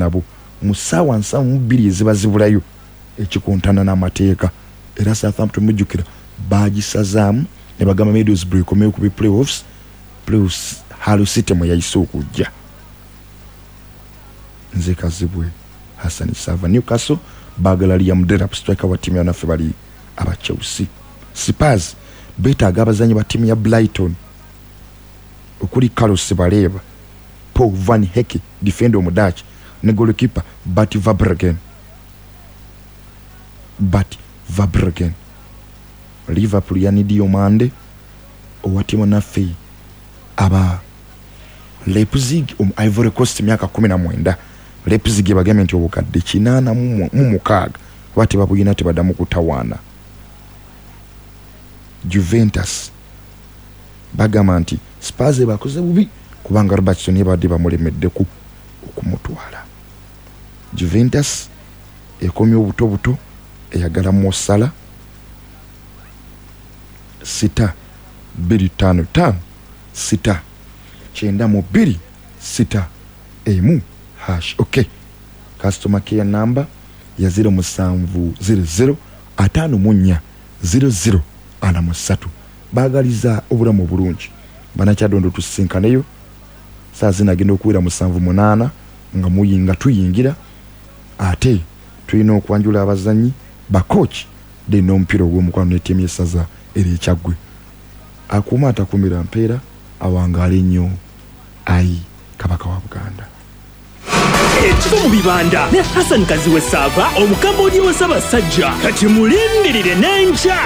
nabo mu ssaawa 72 eziba zibulayo ekikontana n'amateeka era Southampton mujjukira baagisazaamu ne bagamba Middlesbrough ekomeye ku playoffs plus Hull City mwe yayise okujja nze Kazibwe Hassan Sava. Newcastle baagala Liam Delap striker wa timu yanaffe bali aba Chelsea. Spurs beetaaga abazanyi ba timu ya Brighton okuli Carlos Baleba, Paul Van Hecke defender omudaachi ne goalkeeper Bart Verbruggen. Liverpool yanidi Omande owa timu naffe aba Leipzig Ivory Coast myaka 19. Leipzig bagambye nti obukadde 86 bati babuyina tebaddamu kutawaana. Juventus bagamba nti Spurs bakoze bubi kubanga Robertson yabadde bamulemeddeku okumutwala. Juventus ekomye obuto eyagala Mosala 6-2-5-5 6-9-2-6-1#. Okay. Customer care number ya 0700-54-00-3. Bagaliza obulamu bulungi. Banakyadondo tusinkaneyo. Saa zinagenda okuwera 7-8 nga muyinga tuyingira. Ate tulina okwanjula abazanyi ba coach de nompiro gw'omukwano n'ettiimu y'essaza eri ekyagwe. Akuuma atakumira mpeera awangaala ennyo ayi Kabaka wa Buganda. Ekiva mu bibanda ne Hassan Kaziwe Sava omukambwe oli w'Ssabasajja kati mulindirire n'enkya.